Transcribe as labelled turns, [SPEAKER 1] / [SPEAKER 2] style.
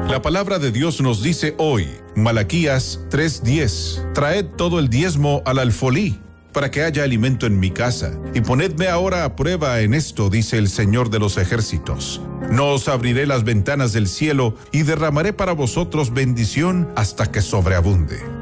[SPEAKER 1] La palabra de Dios nos dice hoy, Malaquías 3:10, traed todo el diezmo al alfolí, para que haya alimento en mi casa, y ponedme ahora a prueba en esto, dice el Señor de los ejércitos. No os abriré las ventanas del cielo, y derramaré para vosotros bendición hasta que sobreabunde.